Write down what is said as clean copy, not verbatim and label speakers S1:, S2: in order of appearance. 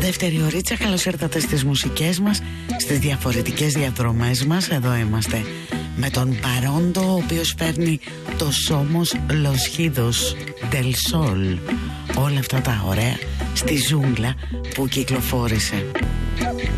S1: δεύτερη ωρίτσα. Καλώς ήρθατε στις μουσικές μας, στις διαφορετικές διαδρομές μας. Εδώ είμαστε με τον Παρόντο, ο οποίος φέρνει το Somos los Gidos del Sol. Όλα αυτά τα ωραία στη ζούγκλα που κυκλοφόρησε.